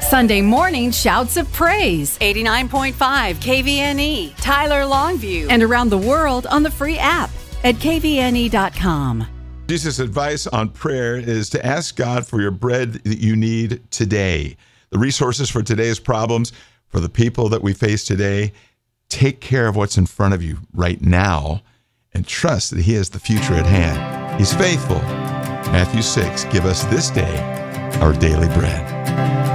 Sunday morning shouts of praise. 89.5 KVNE, Tyler Longview. And around the world on the free app at kvne.com. Jesus' advice on prayer is to ask God for your bread that you need today. The resources for today's problems, for the people that we face today. Take care of what's in front of you right now and trust that He has the future at hand. He's faithful. Matthew 6, give us this day our daily bread.